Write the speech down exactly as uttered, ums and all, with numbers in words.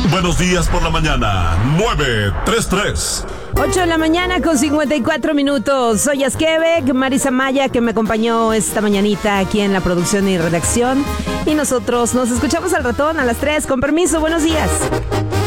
Buenos días por la mañana, nueve tres tres. ocho de la mañana con cincuenta y cuatro minutos. Soy Asquebec, Marisa Maya, que me acompañó esta mañanita aquí en la producción y redacción. Y nosotros nos escuchamos al ratón a las tres. Con permiso, buenos días.